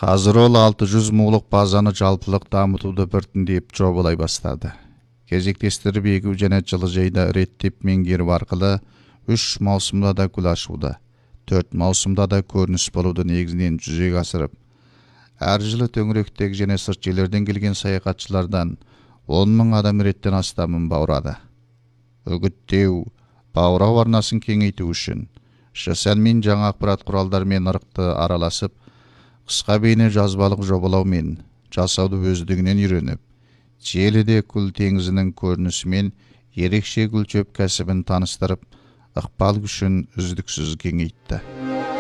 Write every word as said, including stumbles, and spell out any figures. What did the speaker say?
Қазір ол алты жүз мулық базаны жалпылық дамытуды біртіндеп жобалай бастады. Кезектестіріп егу және жылыжайда реттеп меңгеру арқылы үш маусымда да гүл ашуды, төрт маусымда да көрініс болуды негізінен жүзеге асырып, әр жылы төңіректегі және сырт жерлерден келген саяхатшылардан он мың адам реттен астамын баурады. Үгіттеу, баурау арнасын кеңейту үшін ЖСән мен жаңа ақпарат құралдарымен ырықты араласып, қысқа бейне жазбалық жобалаумен жасауды өздігінен үйреніп, желіде гүл теңізінің көрінісімен ерекше гүл шөп кәсібін таныстырып, ықпал күшін үздіксіз кеңейтті.